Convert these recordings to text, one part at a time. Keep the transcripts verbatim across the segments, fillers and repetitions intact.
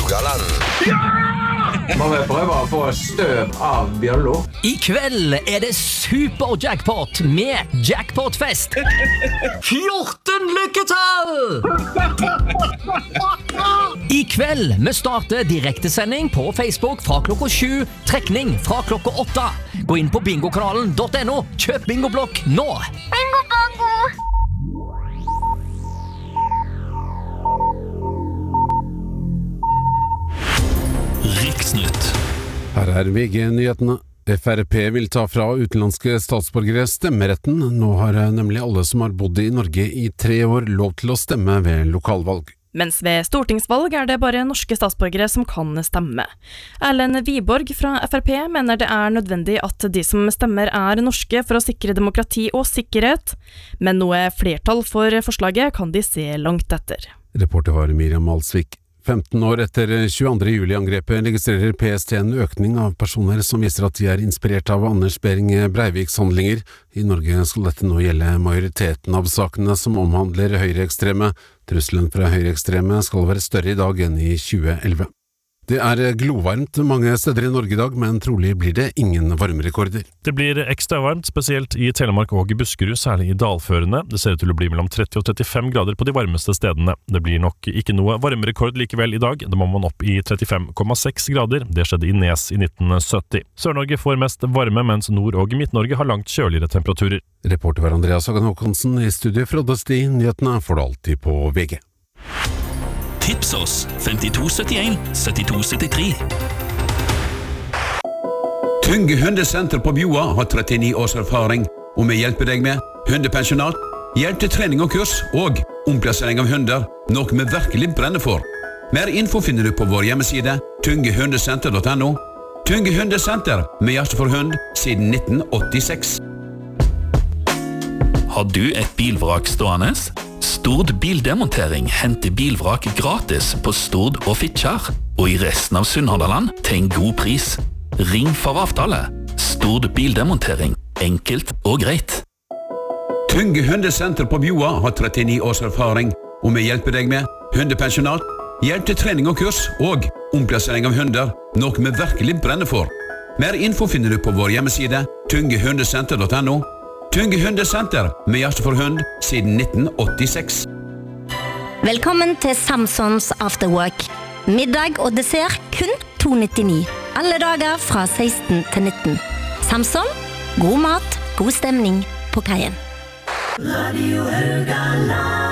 Haugaland. Må vi prøve å få støv av bjøllo? I kveld er det super-jackpot med jackpotfest. fjorten lykketall! I kveld vi starter direktesending på Facebook fra klokka sju, trekning fra klokka åtte. Gå inn på bingokanalen punktum no, kjøp bingoblokk nå. Bingo bongo! Riksnytt. Her er V G-nyhetene. F R P vil ta fra utenlandske statsborgere stemmeretten. Nå har nemlig alle som har bodd i Norge i tre år lov til å stemme ved lokalvalg. Mens ved stortingsvalg er det bare norske statsborgere som kan stemme. Erlend Wiborg fra F R P mener det er nødvendig at de som stemmer er norske for å sikre demokrati og sikkerhet, men noe flertall for forslaget kan de se langt etter. Reporter var Miriam Malsvik. femten år etter tjueandre juli-angrepet registrerer P S T en økning av personer som viser at de er inspirert av Anders Behring Breiviks handlinger. I Norge skal dette nå gjelde majoriteten av sakene som omhandler høyreekstreme. Trusselen fra høyreekstreme skal være større i dag enn i tjue elleve. Det er glovarmt mange steder i Norge i dag, men trolig blir det ingen varmerekorder. Det blir ekstra varmt, spesielt i Telemark og i Buskerud, særlig i dalførene. Det ser ut til å bli mellom tretti og trettifem grader på de varmeste stedene. Det blir nok ikke noe varmerekord likevel i dag. Da må man opp i trettifem komma seks grader. Det skjedde i Nes i nitten sytti. Sør-Norge får mest varme, mens Nord- og Midt-Norge har langt kjøligere temperaturer. Reporter var Andreas Hagen Håkonsen. I studio fra Dusty. Nyhetene får du alltid på V G. Tips oss femtito syttien syttito syttitre. Tunge hundesenter på Bjoa har trettini års erfaring, og vi hjelper deg med hundepensjonat, hjelp til trening og kurs, og omplassering av hunder, noe vi virkelig brenner for. Mer info finner du på vår hjemmeside tunge hundesenter punktum no. Tunge hundesenter, med hjerte for hund, siden nitten åttiseks. Har du et bilvrak stående? Stord Bildemontering henter bilvrak gratis på Stord og Fitjar, og i resten av Sunnhordland til en god pris. Ring for avtale. Stord Bildemontering. Enkelt og greit. Tunge hundesenter på Bjoa har trettini års erfaring, og vi hjelper deg med hundepensjonat, hjelp til trening og kurs, og omplassering av hunder, noe vi virkelig brenner for. Mer info finner du på vår hjemmeside tunge hundesenter punktum no. Tunge hundesenter, med hjerte for hund, siden nitten åttiseks. Velkommen til Samsons Afterwork. Middag og dessert kun to nittini. Alle dager fra seksten til nitten. Samson, god mat, god stemning på kajen. Radio Haugaland.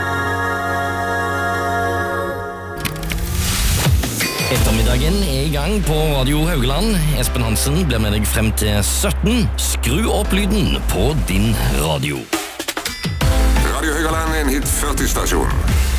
Ettermiddagen er i gang på Radio Haugaland. Espen Hansen blir med deg frem til sytten. Skru opp lyden på din radio. Radio Haugaland er en hit førti-stasjon.